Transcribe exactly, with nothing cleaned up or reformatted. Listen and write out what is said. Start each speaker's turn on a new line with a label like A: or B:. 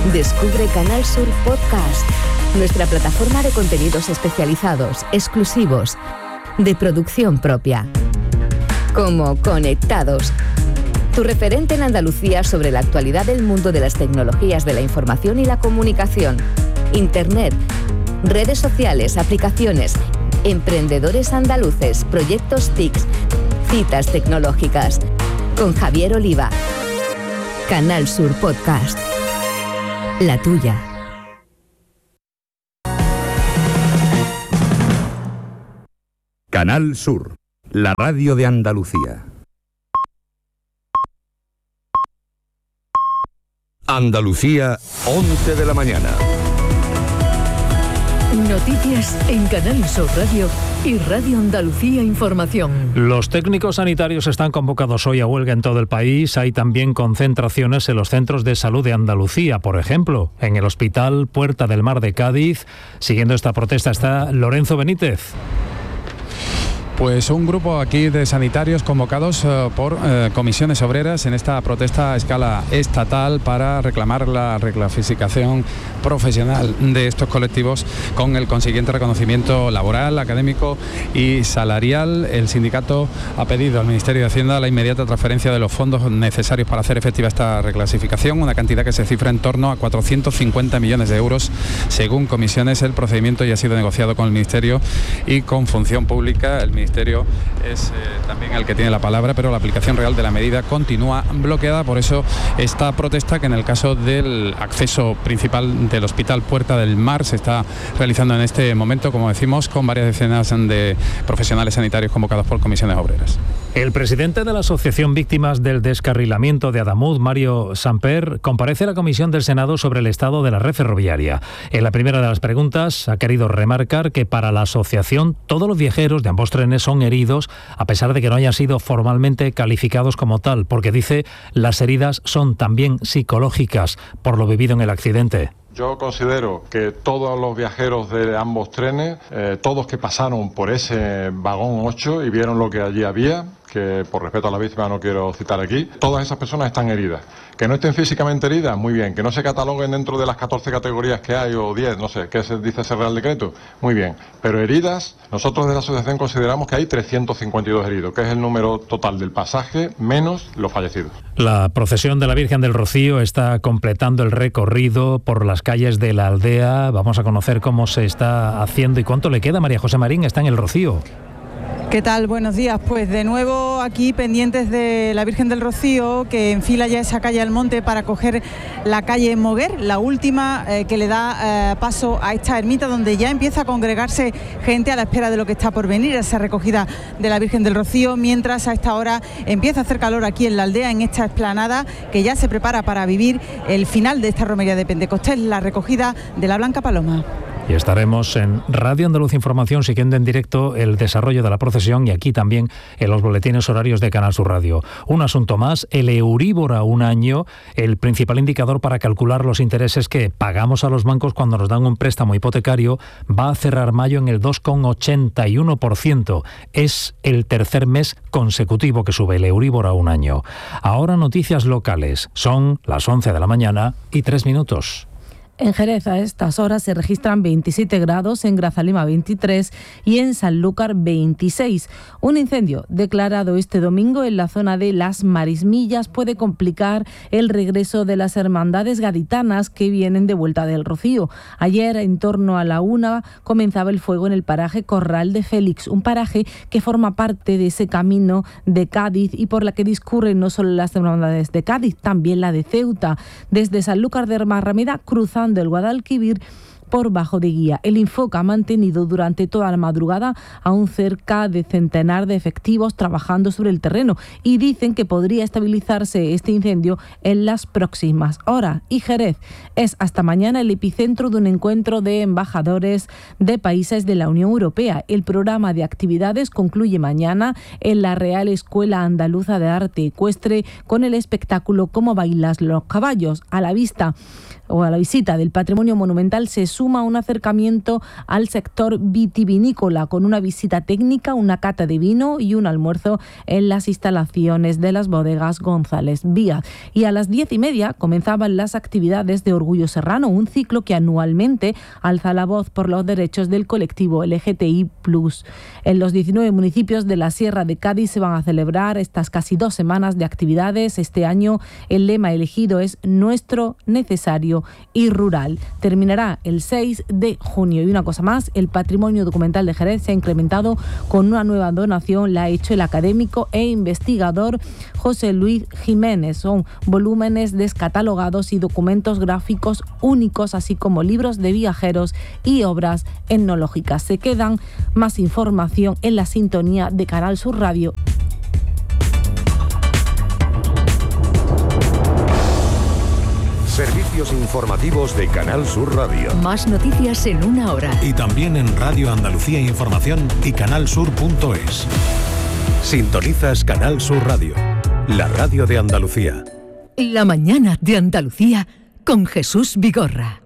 A: Descubre Canal Sur Podcast, nuestra plataforma de contenidos especializados, exclusivos, de producción propia. Como Conectados, tu referente en Andalucía sobre la actualidad del mundo de las tecnologías de la información y la comunicación, Internet, redes sociales, aplicaciones, emprendedores andaluces, proyectos T I C, citas tecnológicas. Con Javier Oliva. Canal Sur Podcast. La tuya.
B: Canal Sur, la radio de Andalucía. Andalucía, once de la mañana.
C: Noticias en Canal Sur Radio y Radio Andalucía Información.
D: Los técnicos sanitarios están convocados hoy a huelga en todo el país. Hay también concentraciones en los centros de salud de Andalucía, por ejemplo, en el Hospital Puerta del Mar de Cádiz. Siguiendo esta protesta está Lorenzo Benítez.
E: Pues un grupo aquí de sanitarios convocados uh, por uh, comisiones obreras en esta protesta a escala estatal para reclamar la reclasificación profesional de estos colectivos con el consiguiente reconocimiento laboral, académico y salarial. El sindicato ha pedido al Ministerio de Hacienda la inmediata transferencia de los fondos necesarios para hacer efectiva esta reclasificación, una cantidad que se cifra en torno a cuatrocientos cincuenta millones de euros. Según comisiones, el procedimiento ya ha sido negociado con el Ministerio y con Función Pública. El Ministerio es eh, también el que tiene la palabra, pero la aplicación real de la medida continúa bloqueada. Por eso esta protesta, que en el caso del acceso principal del Hospital Puerta del Mar se está realizando en este momento, como decimos, con varias decenas de profesionales sanitarios convocados por comisiones obreras.
D: El presidente de la Asociación Víctimas del Descarrilamiento de Adamuz, Mario Samper, comparece a la Comisión del Senado sobre el estado de la red ferroviaria. En la primera de las preguntas ha querido remarcar que para la asociación todos los viajeros de ambos trenes son heridos, a pesar de que no hayan sido formalmente calificados como tal, porque dice las heridas son también psicológicas por lo vivido en el accidente.
F: Yo considero que todos los viajeros de ambos trenes, eh, todos que pasaron por ese vagón ocho y vieron lo que allí había, que por respeto a la víctima no quiero citar aquí, todas esas personas están heridas. Que no estén físicamente heridas, muy bien. Que no se cataloguen dentro de las catorce categorías que hay, o diez, no sé, ¿qué se dice ese Real Decreto? Muy bien. Pero heridas, nosotros de la asociación consideramos que hay trescientos cincuenta y dos heridos, que es el número total del pasaje menos los fallecidos.
D: La procesión de la Virgen del Rocío está completando el recorrido por las calles de la aldea. Vamos a conocer cómo se está haciendo y cuánto le queda. María José Marín está en el Rocío.
G: ¿Qué tal? Buenos días. Pues de nuevo aquí pendientes de la Virgen del Rocío, que enfila ya esa calle Almonte para coger la calle Moguer, la última eh, que le da eh, paso a esta ermita, donde ya empieza a congregarse gente a la espera de lo que está por venir, esa recogida de la Virgen del Rocío, mientras a esta hora empieza a hacer calor aquí en la aldea, en esta explanada que ya se prepara para vivir el final de esta romería de Pentecostés, la recogida de la Blanca Paloma.
D: Y estaremos en Radio Andaluz Información siguiendo en directo el desarrollo de la procesión y aquí también en los boletines horarios de Canal Sur Radio. Un asunto más, el Euríbor a un año, el principal indicador para calcular los intereses que pagamos a los bancos cuando nos dan un préstamo hipotecario, va a cerrar mayo en el dos coma ochenta y uno por ciento. Es el tercer mes consecutivo que sube el Euríbor a un año. Ahora noticias locales. Son las once de la mañana y tres minutos.
H: En Jerez a estas horas se registran veintisiete grados, en Grazalema veintitrés y en Sanlúcar veintiséis. Un incendio declarado este domingo en la zona de Las Marismillas puede complicar el regreso de las hermandades gaditanas que vienen de vuelta del Rocío. Ayer, en torno a la una, comenzaba el fuego en el paraje Corral de Félix, un paraje que forma parte de ese camino de Cádiz y por la que discurren no solo las hermandades de Cádiz, también la de Ceuta. Desde Sanlúcar de Barrameda, cruzando el Guadalquivir por bajo de guía. El Infoca ha mantenido durante toda la madrugada a un cerca de centenar de efectivos trabajando sobre el terreno y dicen que podría estabilizarse este incendio en las próximas horas. Y Jerez es hasta mañana el epicentro de un encuentro de embajadores de países de la Unión Europea. El programa de actividades concluye mañana en la Real Escuela Andaluza de Arte Ecuestre con el espectáculo Cómo bailas los caballos. A la vista o a la visita del patrimonio monumental se suma suma un acercamiento al sector vitivinícola con una visita técnica, una cata de vino y un almuerzo en las instalaciones de las bodegas González Víaz. Y a las diez y media comenzaban las actividades de Orgullo Serrano, un ciclo que anualmente alza la voz por los derechos del colectivo L G T I plus. En los diecinueve municipios de la Sierra de Cádiz se van a celebrar estas casi dos semanas de actividades. Este año el lema elegido es Nuestro, Necesario y Rural. Terminará el seis de junio. Y una cosa más, el patrimonio documental de Jerez se ha incrementado con una nueva donación. La ha hecho el académico e investigador José Luis Jiménez. Son volúmenes descatalogados y documentos gráficos únicos, así como libros de viajeros y obras etnológicas. Se quedan más información en la sintonía de Canal Sur Radio.
B: Servicios informativos de Canal Sur Radio.
C: Más noticias en una hora.
I: Y también en Radio Andalucía Información y canalsur punto es. Sintonizas Canal Sur Radio, la radio de Andalucía.
C: La mañana de Andalucía con Jesús Vigorra.